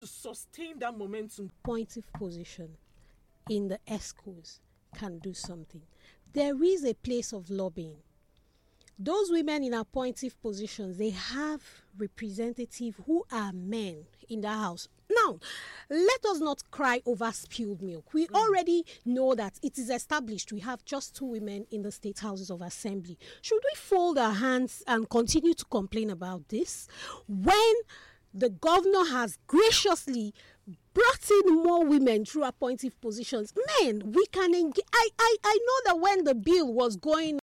to sustain that momentum. Appointive position in the ESCOs can do something. There is a place of lobbying. Those women in appointive positions, they have representatives who are men in the house. Now, let us not cry over spilled milk. We already know that it is established we have just 2 women in the state houses of assembly. Should we fold our hands and continue to complain about this when the governor has graciously brought in more women through appointive positions? Men, we can engage. I know that when the bill was going